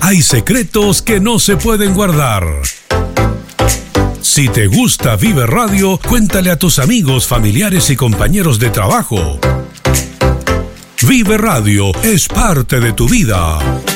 hay secretos que no se pueden guardar. Si te gusta Vive Radio, cuéntale a tus amigos, familiares y compañeros de trabajo. Vive Radio es parte de tu vida.